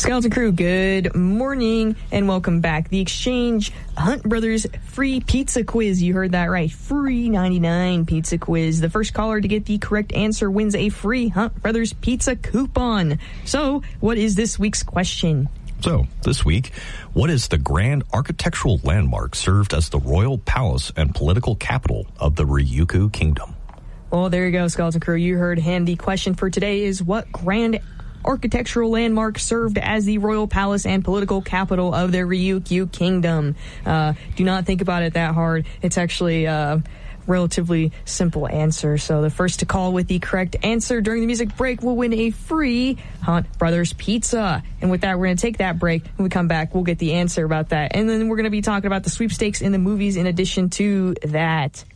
Skeleton Crew, good morning and welcome back. The Exchange Hunt Brothers free pizza quiz. You heard that right. Free 99 pizza quiz. The first caller to get the correct answer wins a free Hunt Brothers pizza coupon. So, what is this week's question? So, this week, what is the grand architectural landmark served as the royal palace and political capital of the Ryukyu Kingdom? Well, there you go, Skeleton Crew. You heard him. The question for today is, what grand architectural landmark served as the royal palace and political capital of the Ryukyu Kingdom? Do not think about it that hard. It's actually relatively simple answer. So the first to call with the correct answer during the music break will win a free Hunt Brothers pizza. And with that, we're going to take that break. When we come back, we'll get the answer about that. And then we're going to be talking about the sweepstakes in the movies in addition to that.